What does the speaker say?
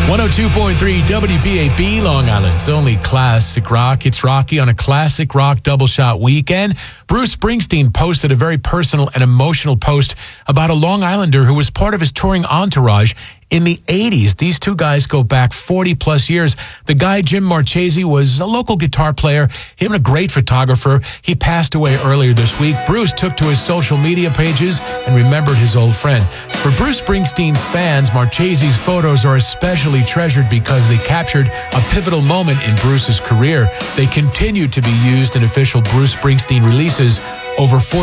102.3 WBAB, Long Island's only classic rock. It's Rocky on a classic rock double shot weekend. Bruce Springsteen posted a very personal and emotional post about a Long Islander who was part of his touring entourage in the 80s. These two guys go back 40 plus years. The guy, Jim Marchese, was a local guitar player, him a great photographer. He passed away earlier this week. Bruce took to his social media pages and remembered his old friend. For Bruce Springsteen's fans, Marchese's photos are especially treasured because they captured a pivotal moment in Bruce's career. They continue to be used in official Bruce Springsteen releases over 40